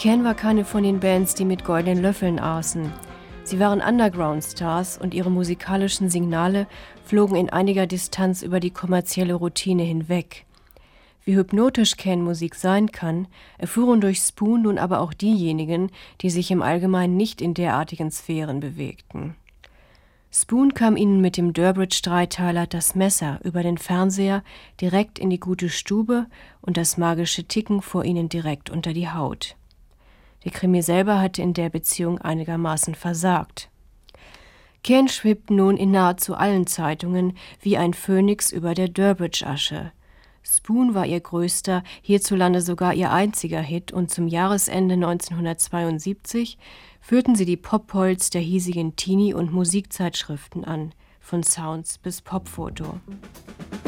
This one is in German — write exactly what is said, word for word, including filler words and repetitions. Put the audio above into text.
Can war keine von den Bands, die mit goldenen Löffeln aßen. Sie waren Underground-Stars und ihre musikalischen Signale flogen in einiger Distanz über die kommerzielle Routine hinweg. Wie hypnotisch Can-Musik sein kann, erfuhren durch Spoon nun aber auch diejenigen, die sich im Allgemeinen nicht in derartigen Sphären bewegten. Spoon kam ihnen mit dem Durbridge-Dreiteiler Das Messer über den Fernseher direkt in die gute Stube und das magische Ticken vor ihnen direkt unter die Haut. Der Krimi selber hatte in der Beziehung einigermaßen versagt. Can schwebt nun in nahezu allen Zeitungen wie ein Phönix über der Durbridge-Asche. Spoon war ihr größter, hierzulande sogar ihr einziger Hit und zum Jahresende neunzehnhundertzweiundsiebzig führten sie die Popholz der hiesigen Teenie- und Musikzeitschriften an, von Sounds bis Popfoto.